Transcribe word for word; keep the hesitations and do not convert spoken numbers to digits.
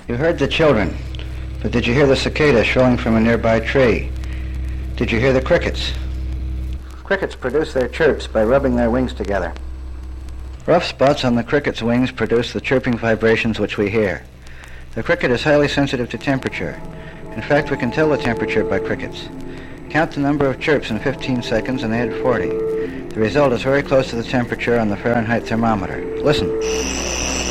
You heard the children, but did you hear the cicada shrilling from a nearby tree? Did you hear the crickets? Crickets produce their chirps by rubbing their wings together. Rough spots on the cricket's wings produce the chirping vibrations which we hear. The cricket is highly sensitive to temperature. In fact, we can tell the temperature by crickets. Count the number of chirps in fifteen seconds and add forty. The result is very close to the temperature on the Fahrenheit thermometer. Listen.